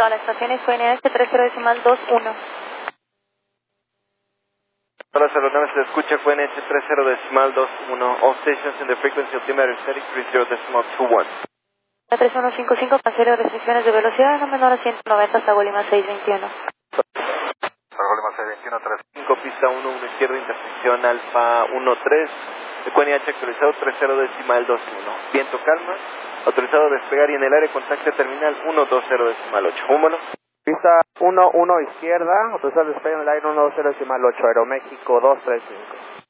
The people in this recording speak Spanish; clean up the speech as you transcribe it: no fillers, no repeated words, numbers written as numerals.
reportado a la estación y fue NH 30.21. Para las aeronaves se escucha fue NH 30.21. All stations in the frequency altimeter static 30.21. 3155, cancelo restricciones de velocidad no menor a 190 hasta Golima 621. Golima 621, 35, pista 11 izquierda, intersección Alfa 13. QNH actualizado 30.21. Viento calma, autorizado a despegar y en el aire contacte terminal 120.8. Húmelo. Pista 11 izquierda, autorizado despegue en el aire 120.8, Aeroméxico 235.